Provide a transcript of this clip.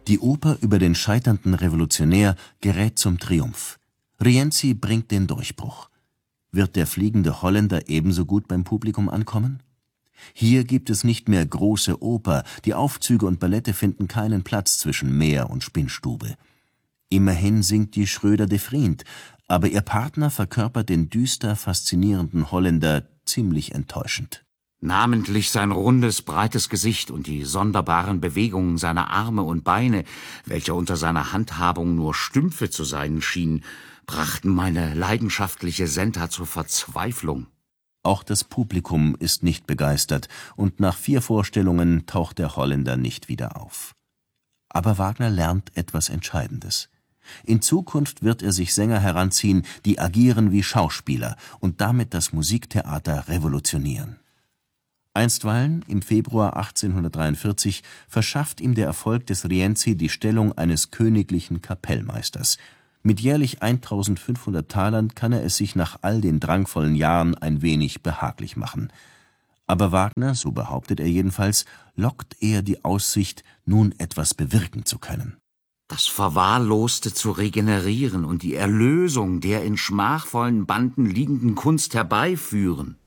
Die Oper über den scheiternden Revolutionär gerät zum Triumph. Rienzi bringt den Durchbruch. Wird der Fliegende Holländer ebenso gut beim Publikum ankommen? Hier gibt es nicht mehr große Oper, die Aufzüge und Ballette finden keinen Platz zwischen Meer und Spinnstube. Immerhin singt die Schröder de Vriend, aber ihr Partner verkörpert den düster faszinierenden Holländer ziemlich enttäuschend. Namentlich sein rundes, breites Gesicht und die sonderbaren Bewegungen seiner Arme und Beine, welche unter seiner Handhabung nur Stümpfe zu sein schienen, brachten meine leidenschaftliche Senta zur Verzweiflung. Auch das Publikum ist nicht begeistert, und nach 4 Vorstellungen taucht der Holländer nicht wieder auf. Aber Wagner lernt etwas Entscheidendes. In Zukunft wird er sich Sänger heranziehen, die agieren wie Schauspieler und damit das Musiktheater revolutionieren. Einstweilen, im Februar 1843, verschafft ihm der Erfolg des Rienzi die Stellung eines königlichen Kapellmeisters. Mit jährlich 1.500 Talern kann er es sich nach all den drangvollen Jahren ein wenig behaglich machen. Aber Wagner, so behauptet er jedenfalls, lockt eher die Aussicht, nun etwas bewirken zu können. Das Verwahrloste zu regenerieren und die Erlösung der in schmachvollen Banden liegenden Kunst herbeiführen.